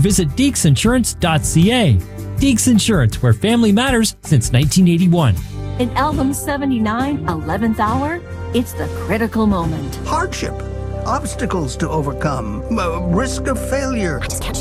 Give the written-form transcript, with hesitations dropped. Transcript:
Visit deeksinsurance.ca. Deeks Insurance, where family matters since 1981. In Album 79, 11th Hour, it's the critical moment. Hardship, obstacles to overcome, risk of failure.